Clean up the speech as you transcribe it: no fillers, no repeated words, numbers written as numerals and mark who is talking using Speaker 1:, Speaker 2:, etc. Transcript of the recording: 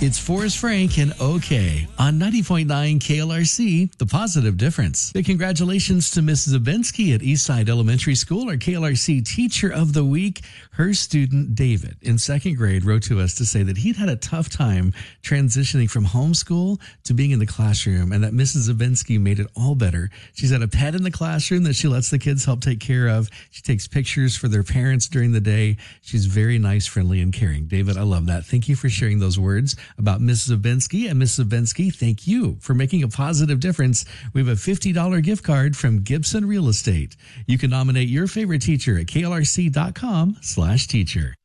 Speaker 1: It's Forrest Frank and OK on 90.9 KLRC, The Positive Difference. Big congratulations to Mrs. Zabinski at Eastside Elementary School, our KLRC Teacher of the Week. Her student, David, in second grade, wrote to us to say that he'd had a tough time transitioning from homeschool to being in the classroom, and that Mrs. Zabinski made it all better. She's got a pet in the classroom that she lets the kids help take care of. She takes pictures for their parents during the day. She's very nice, friendly, and caring. David, I love that. Thank you for sharing those words about Mrs. Zabinski. And Mrs. Zabinski, thank you for making a positive difference. We have a $50 gift card from Gibson Real Estate. You can nominate your favorite teacher at klrc.com/teacher.